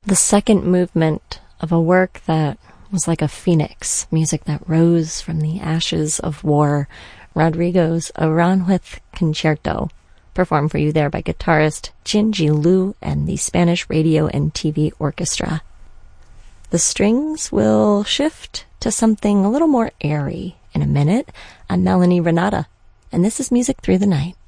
the second movement of a work that was like a phoenix, music that rose from the ashes of war, Rodrigo's Aranjuez Concerto, performed for you there by guitarist Jinji Liu and the Spanish Radio and TV Orchestra. The strings will shift to something a little more airy in a minute. I'm Melanie Renata, and this is Music Through the Night.